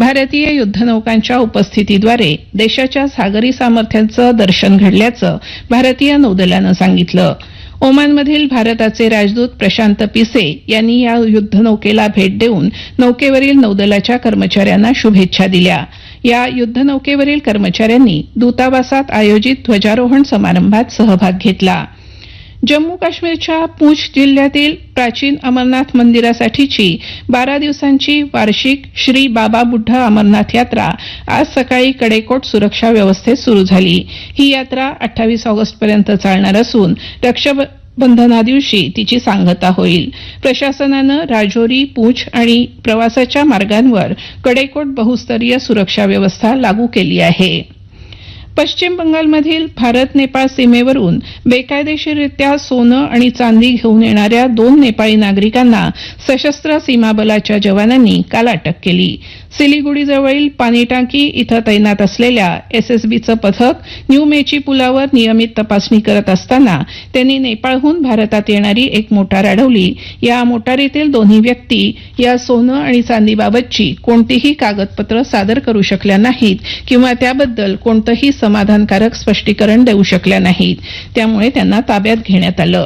भारतीय युद्धनौकांच्या उपस्थितीद्वारे देशाच्या सागरी सामर्थ्याचं दर्शन घडल्याचं भारतीय नौदलानं सांगितलं. ओमानमधील भारताचे राजदूत प्रशांत पिसे यांनी या युद्धनौकेला भेट देऊन नौकेवरील नौदलाच्या कर्मचाऱ्यांना शुभेच्छा दिल्या. या युद्धनौकेवरील कर्मचाऱ्यांनी दूतावासात आयोजित ध्वजारोहण समारंभात सहभाग घेतला. जम्मू काश्मीरच्या पूंछ जिल्ह्यातील प्राचीन अमरनाथ मंदिरासाठीची 12 दिवसांची वार्षिक श्री बाबा बुड्ढा अमरनाथ यात्रा आज सकाळी कडेकोट सुरक्षा व्यवस्थेत सुरू झाली. ही यात्रा 28 ऑगस्टपर्यंत चालणार असून रक्षाबंधना दिवशी तिची सांगता होईल. प्रशासनानं राजौरी, पूंछ आणि प्रवासाच्या मार्गांवर कडेकोट बहुस्तरीय सुरक्षा व्यवस्था लागू केली आहे. पश्चिम बंगालमधील भारत नेपाळ सीमेवरून बेकायदेशीररित्या सोनं आणि चांदी घेऊन येणाऱ्या 2 नेपाळी नागरिकांना सशस्त्र सीमा बलाच्या जवानांनी काल अटक केली. सिलिगुडीजवळील पाणीटाकी इथं तैनात असलेल्या एसएसबीचं पथक न्यू मेची पुलावर नियमित तपासणी करत असताना त्यांनी नेपाळहून भारतात येणारी एक मोटार अडवली. या मोटारीतील दोन्ही व्यक्ती या सोनं आणि चांदीबाबतची कोणतीही कागदपत्र सादर करू शकल्या नाहीत किंवा त्याबद्दल कोणतंही समाधानकारक स्पष्टीकरण देऊ शकल्या नाहीत. त्यामुळे त्यांना ताब्यात घेण्यात आलं.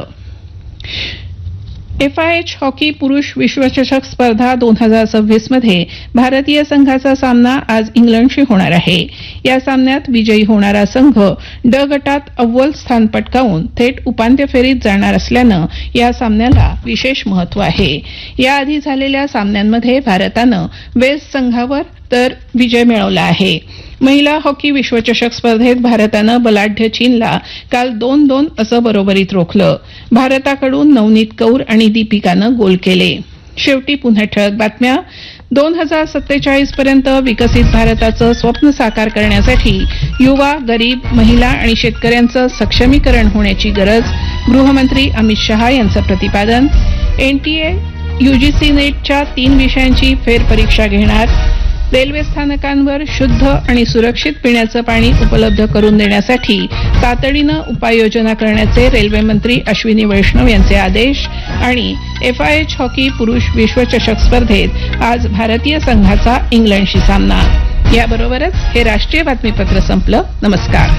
FIH हॉकी पुरुष विश्वचषक स्पर्धा 2026 मध्ये भारतीय संघाचा सामना आज इंग्लंडशी होणार आहे. या सामन्यात विजयी होणारा संघ ड गटात अव्वल स्थान पटकावून थेट उपांत्य फेरीत जाणार असल्यानं या सामन्याला विशेष महत्त्व आहे. याआधी झालेल्या सामन्यांमध्ये भारतानं वेल्स संघावर तर विजय मिळवला आहे. महिला हॉकी विश्वचषक स्पर्धेत भारतानं बलाढ्य चीनला काल 2-2 असं बरोबरीत रोखलं. भारताकडून नवनीत कौर आणि दीपिकानं गोल केले. शेवटी पुन्हा ठळक बातम्या. 2047 पर्यंत विकसित भारताचं स्वप्न साकार करण्यासाठी युवा, गरीब, महिला आणि शेतकऱ्यांचं सक्षमीकरण होण्याची गरज. गृहमंत्री अमित शहा यांचं प्रतिपादन. NTA UGC नेटच्या 3 विषयांची फेरपरीक्षा घेणार. रेल्वे स्थानकांवर शुद्ध आणि सुरक्षित पिण्याचं पाणी उपलब्ध करून देण्यासाठी तातडीनं उपाययोजना करण्याचे रेल्वे मंत्री अश्विनी वैष्णव यांचे आदेश. आणि FIH हॉकी पुरुष विश्वचषक स्पर्धेत आज भारतीय संघाचा इंग्लंडशी सामना. याबरोबरच हे राष्ट्रीय बातमीपत्र संपलं. नमस्कार.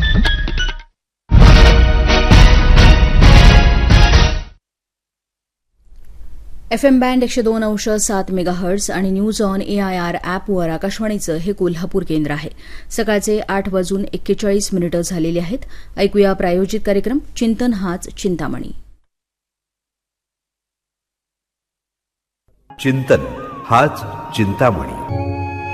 FM बँड 102.7 मेगाहर्ट्झ आणि न्यूज ऑन AIR ॲपवर आकाशवाणीचं हे कोल्हापूर केंद्र आहे. सकाळचे 8:41 झालेले आहेत. ऐकूया प्रायोजित कार्यक्रम चिंतन हाच चिंतामणी. चिंतन हाच चिंतामणी.